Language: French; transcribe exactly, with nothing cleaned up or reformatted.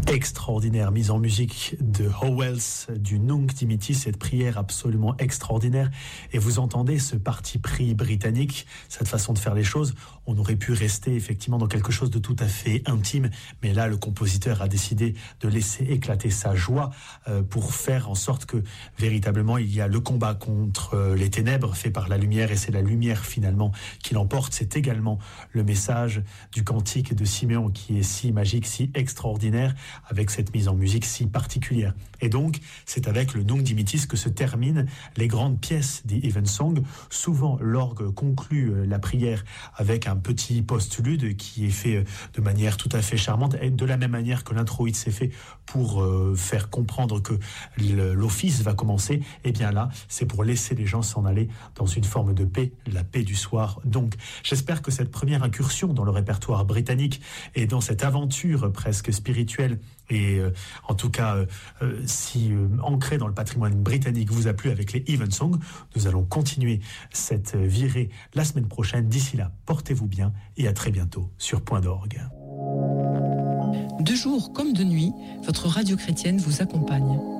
Extraordinaire mise en musique de Howells, du Nunc Dimittis, cette prière absolument extraordinaire. Et vous entendez ce parti pris britannique, cette façon de faire les choses. On aurait pu rester effectivement dans quelque chose de tout à fait intime, mais là le compositeur a décidé de laisser éclater sa joie euh, pour faire en sorte que véritablement il y a le combat contre euh, les ténèbres fait par la lumière, et c'est la lumière finalement qui l'emporte. C'est également le message du cantique de Siméon qui est si magique, si extraordinaire, avec cette mise en musique si particulière. Et donc, c'est avec le Nunc Dimittis que se terminent les grandes pièces des Evensong. Souvent, l'orgue conclut la prière avec un petit postlude qui est fait de manière tout à fait charmante, et de la même manière que l'introïde s'est fait pour euh, faire comprendre que l'office va commencer. Et bien là, c'est pour laisser les gens s'en aller dans une forme de paix, la paix du soir. Donc, j'espère que cette première incursion dans le répertoire britannique et dans cette aventure presque spirituelle et euh, en tout cas euh, euh, si euh, ancrée dans le patrimoine britannique vous a plu avec les Evensong. Nous allons continuer cette virée la semaine prochaine. D'ici là, portez-vous bien et à très bientôt sur Point d'Orgue. De jour comme de nuit, votre radio chrétienne vous accompagne.